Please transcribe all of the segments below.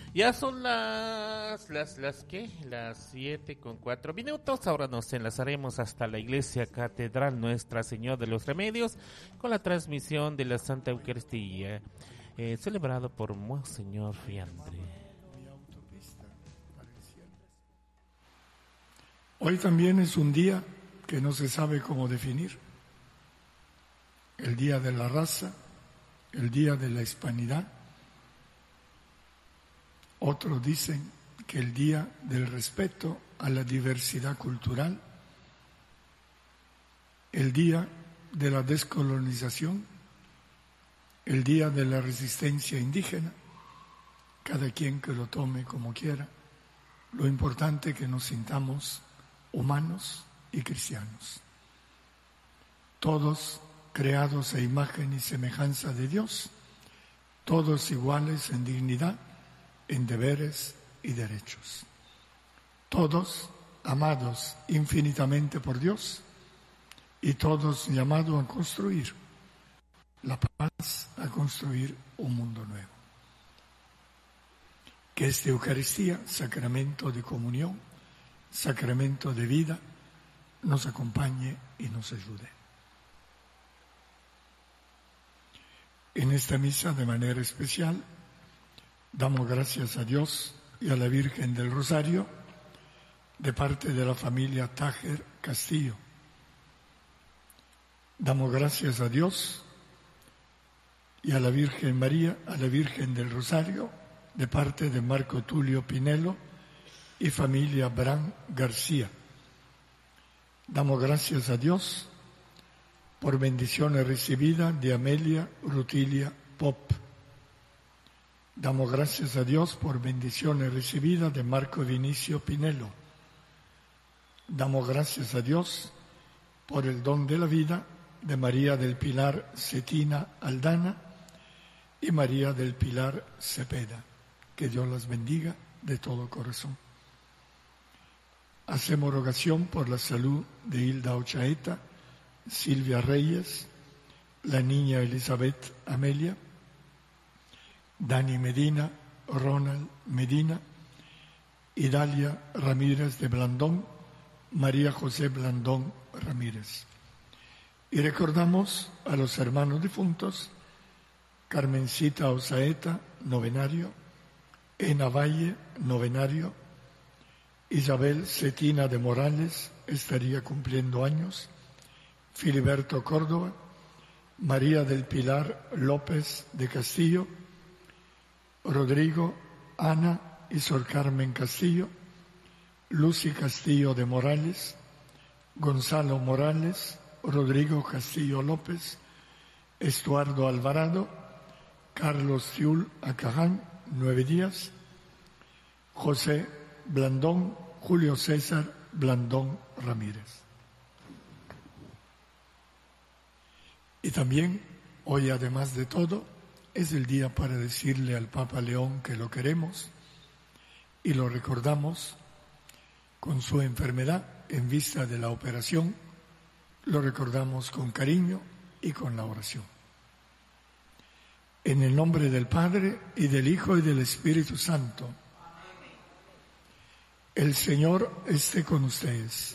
Ya son las ¿qué? Las 7:04 minutos. Ahora nos enlazaremos hasta la iglesia catedral Nuestra Señora de los Remedios con la transmisión de la Santa Eucaristía, celebrado por Monseñor Fiandre. Hoy también es un día que no se sabe cómo definir. El día de la raza, el día de la hispanidad. Otros dicen que el día del respeto a la diversidad cultural, el día de la descolonización, el día de la resistencia indígena, cada quien que lo tome como quiera. Lo importante es que nos sintamos humanos y cristianos, todos creados a imagen y semejanza de Dios, todos iguales en dignidad, en deberes y derechos, todos amados infinitamente por Dios y todos llamados a construir la paz, a construir un mundo nuevo. Que esta Eucaristía, sacramento de comunión, sacramento de vida, nos acompañe y nos ayude. En esta misa, de manera especial, damos gracias a Dios y a la Virgen del Rosario de parte de la familia Tájer Castillo. Damos gracias a Dios y a la Virgen María, a la Virgen del Rosario, de parte de Marco Tulio Pinelo y familia Bran García. Damos gracias a Dios por bendiciones recibidas de Amelia Rutilia Pop. Damos gracias a Dios por bendiciones recibidas de Marco Vinicio Pinelo. Damos gracias a Dios por el don de la vida de María del Pilar Cetina Aldana y María del Pilar Cepeda. Que Dios las bendiga de todo corazón. Hacemos rogación por la salud de Hilda Ochaeta, Silvia Reyes, la niña Elizabeth Amelia, Dani Medina, Ronald Medina, Idalia Ramírez de Blandón, María José Blandón Ramírez. Y recordamos a los hermanos difuntos, Carmencita Osaeta, novenario, Ena Valle, novenario, Isabel Cetina de Morales, estaría cumpliendo años, Filiberto Córdoba, María del Pilar López de Castillo, Rodrigo, Ana y Sor Carmen Castillo, Lucy Castillo de Morales, Gonzalo Morales, Rodrigo Castillo López, Estuardo Alvarado, Carlos Tiul Acaján, 9 días, José Blandón, Julio César Blandón Ramírez. Y también, hoy además de todo, es el día para decirle al Papa León que lo queremos y lo recordamos con su enfermedad en vista de la operación, lo recordamos con cariño y con la oración. En el nombre del Padre, y del Hijo, y del Espíritu Santo. El Señor esté con ustedes.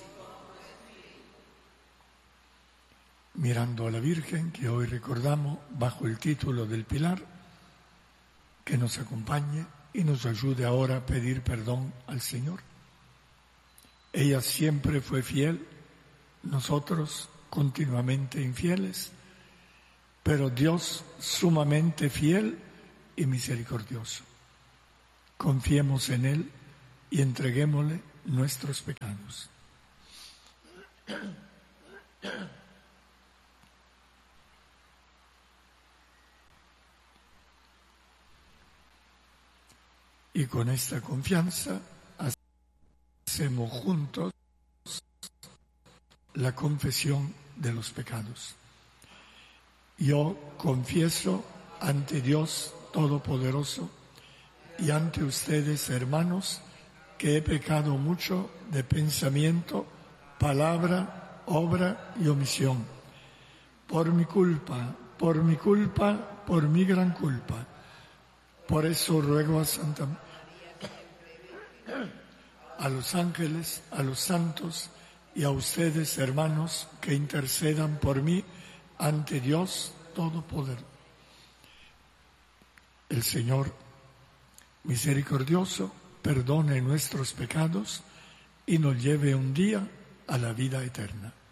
Mirando a la Virgen, que hoy recordamos bajo el título del Pilar, que nos acompañe y nos ayude ahora a pedir perdón al Señor. Ella siempre fue fiel, nosotros continuamente infieles, pero Dios sumamente fiel y misericordioso. Confiemos en Él y entreguémosle nuestros pecados. Y con esta confianza hacemos juntos la confesión de los pecados. Yo confieso ante Dios Todopoderoso y ante ustedes, hermanos, que he pecado mucho de pensamiento, palabra, obra y omisión. Por mi culpa, por mi gran culpa. Por eso ruego a Santa a los ángeles, a los santos y a ustedes, hermanos, que intercedan por mí ante Dios Todopoderoso. El Señor misericordioso perdone nuestros pecados y nos lleve un día a la vida eterna.